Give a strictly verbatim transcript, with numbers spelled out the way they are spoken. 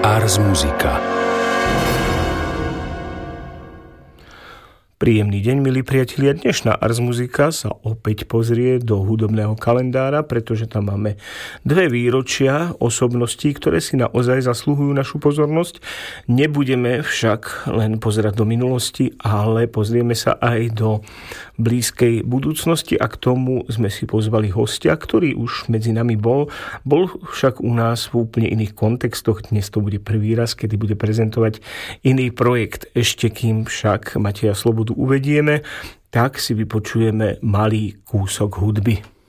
Ars Musica. Príjemný deň, milí priatelia. Dnešná Ars Musica sa opäť pozrie do hudobného kalendára, pretože tam máme dve výročia osobností, ktoré si naozaj zasluhujú našu pozornosť. Nebudeme však len pozerať do minulosti, ale pozrieme sa aj do blízkej budúcnosti a k tomu sme si pozvali hostia, ktorý už medzi nami bol. Bol však u nás v úplne iných kontextoch. Dnes to bude prvý raz, kedy bude prezentovať iný projekt. Ešte kým však Mateja Slobodu uvedieme, tak si vypočujeme malý kúsok hudby.